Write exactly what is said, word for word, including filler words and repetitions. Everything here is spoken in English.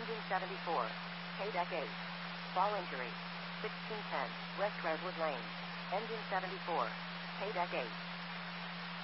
Engine seventy-four. K-Deck eight. Fall injury. sixteen ten. West Redwood Lane. Engine seventy-four. K-Deck eight.